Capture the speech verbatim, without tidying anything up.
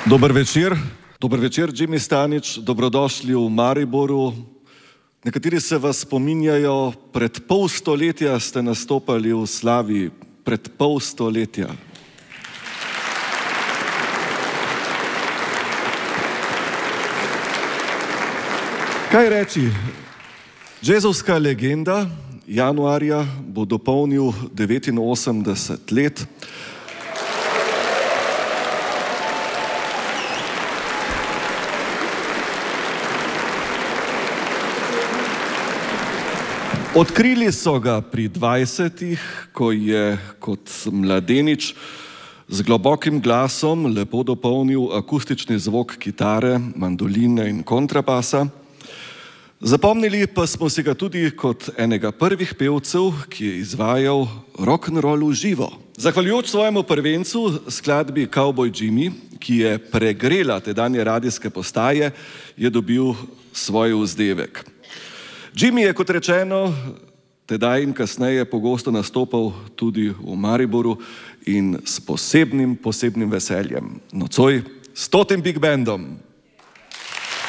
Dober večer. Dober večer, Jimmy Stanič. Dobrodošli v Mariboru. Nekateri se vas spominjajo, pred pol stoletja ste nastopali v Slavi. Pred pol stoletja. Kaj reči? Jazzovska legenda januarja bo dopolnil devetinosemdeset let. Odkrili so ga pri dvajsetih, ko je kot mladenič z globokim glasom lepo dopolnil akustični zvok kitare, mandoline in kontrabasa. Zapomnili pa smo si ga tudi kot enega prvih pevcev, ki je izvajal rock'n'roll v živo. Zahvaljujoč svojemu prvencu, skladbi Cowboy Jimmy, ki je pregrela tedanje radijske postaje, je dobil svoj vzdevek. Jimmy je, kot rečeno, tedaj in kasneje pogosto nastopal tudi v Mariboru in s posebnim, posebnim veseljem. Nocoj s totim big bandom.